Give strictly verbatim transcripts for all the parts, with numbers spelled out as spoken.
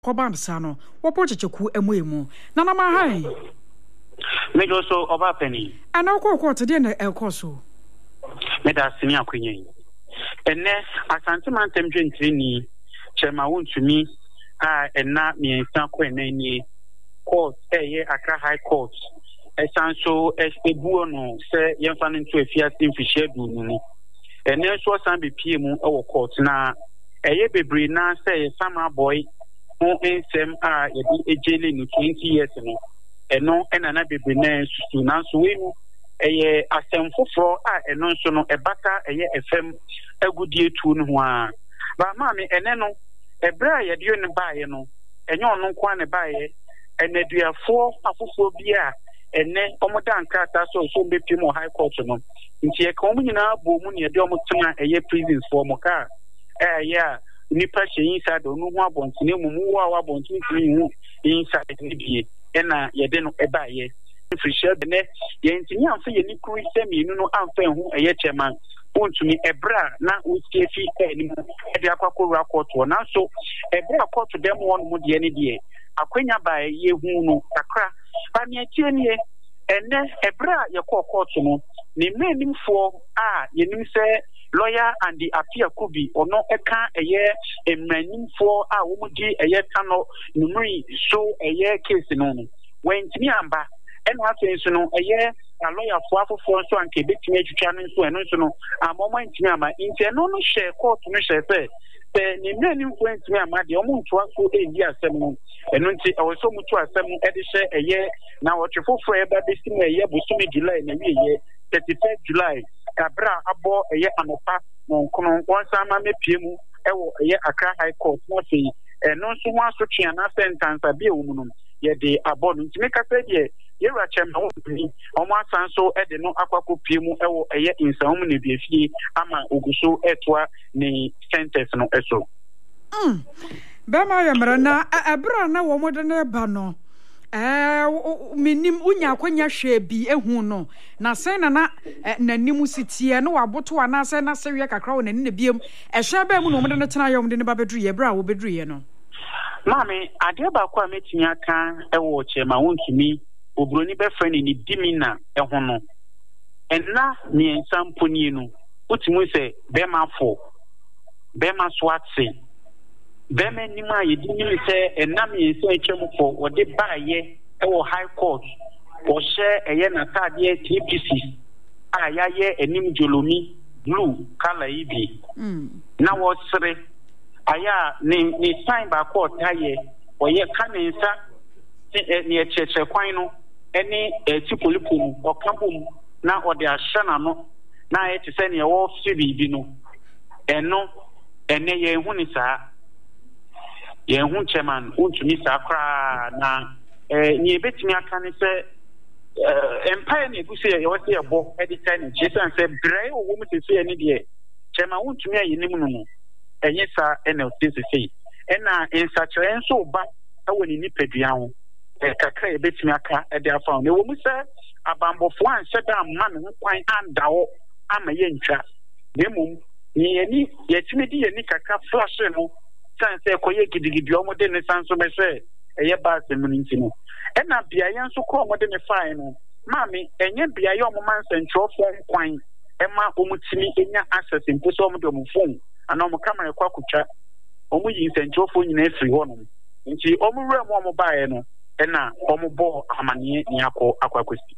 Koban Sano, what Portugal emu, Nana Mahai. Made also of a penny. And I'll call quarter dinner El Corso. Made us senior queen. And next, a sentimental gentini, Chema won't to me, ah, and not me and San Quenny, court, a year, a high court. A sanso, as a buono, say, young fan into a fiat in Fisher Boone. And then so some be P M or court now. A year be now say, summer boy. No ensem a yedi ejele no twenty years no eno ena na bebrene susu na so we no eye asem foforo a eno nso no ebata eye fm agudie tu no ho a ba ma me ene no ebra yede yo ne baaye no enye ono nko ne baaye enaduafo afofo bi a ene omoda nkata so so bepim high court no nti e ka omu nyina bo mu ne yede omo tena eye prisons for mo ka eh yeah nipa hye inside onu ho abontene mu mu wa abontene tiri hu inside ni bie ena yede no eba ye frihye be ne ye ntini amfa ye ni kuru semi nu no amfa hu eye chairman ontumi ebra na utie fi eni mu e de akwakoru akoto na so ebra akoto dem won mu de ne de akwanya ba ye hu no kakra ba ne tie ne ene ebra ye kokoto no ni menimfo a ye nim se lawyer and the appeal could be or no eka a year a manim for a woman a year tunnel numeri so a year case no when Tiniamba and what is no a year a lawyer for for so and Quebec to channel so and also a moment Tinama in no share court to share say the main influence me ama the omuntu so e di asem no eno nti also mutu asem e de share a year na what for for e ba be sim a year busumi July na we year thirty-first July Abra abo eye anopa no kono wonsa ma mepiemu ewo eye Accra High Court no fi eno nso ho asotwe na sentence abi ewum no ye de abo no ntime ka se de ye rachem na woni omo asan so e de no akwako piemu ewo eye insawum ne bi fie ama oguso etwa ni sentence no eso mm be ma ye mra na abra na wo mo de na ba no eh minim unya kwanya hwe bi ehu no na sen na na nanim sitie no waboto ana sen na sewe kakra wo nani na biem ehwe ba mu no mo de tena yom de ne ba bedru ye bra wo bedru ye no mame ade ba kwa metimi aka ewo chema wontumi obroni be friend ni dimina ehu no enna mi ensamponi no utimu se be ma fo be ma swatse Bema nima ye dimi se enam ye se etwem for wode baaye e wo high court wo share eye na tade T P C aya ye enim jolomi blue color ibi mm na wo sere aya ni ni sign ba court aye wo ye kanensa ni e cheche kwan no eni eti polipo o kampom na ode ahye na no na ye te se ne wo fibi bi no eno ene ye hu ni saa ye hu chairman untumi sakra na eh ni betimi aka ne se empire ne gusi ye wose ye bo editor ne jesan se brai wo mu se se ne de chairman untumi ayi nim no no enye sa N L C C C ena insachere enso ba awo ni nipadua ho eh kakra ye betimi aka e de afa ne wo mu se abambofo an sheda amma ne kwan andawo ama ye ntwa demum ni ye ni ye timi di ye ni kakra flash no sanse koye gidigidi omo de ne sanso me se eye ba se muninti no e na bia ye nso ko omo de ne fine no mami enye bia ye omo man sentro fon kwan e ma omo timi enya access mpo so omo de omo phone ana omo camera kwa kutwa omo yi sentro fon nyina efiri ho no nti omo wura mo omo baaye no e na omo bo amane ni akọ akwakosi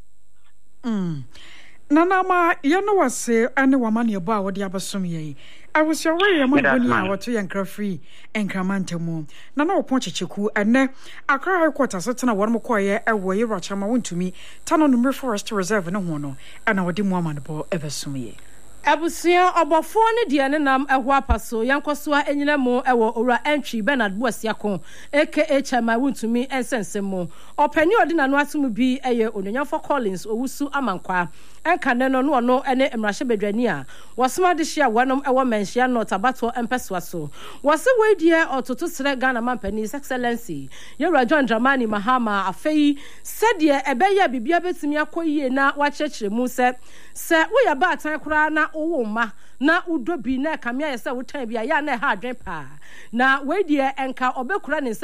mm nana ma ye no wase ane wamane bo a wode abasom ye I was your way among Bunia or two and free and Cramantemu. Nana Ponchiku and ne a cry quarter certain one more quiet away Rochama went to me, turn on the forest to reserve no one, and I would woman bo ever sumi. Abusia obofone de ne nam ehwo apaso yankoswa enyina mo ewo ora entry Bernard Boasiako aka Chama wontumi ensensem mo opani odi na no asum bi eye ononyafo Collins owusu amankwa enka ne no no no ene emrahye bedwani a wasoma de hia wanom ewo menhia no tabato empesoa so wase weidie ototo sere Ghana mampani His Excellency Yewura John Dramani Mahama afei sede ebeye bibia betimi akoyie na wakyekire mu se se wo ya ba atan kora na wo ma na udobi na kamia yesa wotan bia ya na ha adwen pa na weidie enka obekura ne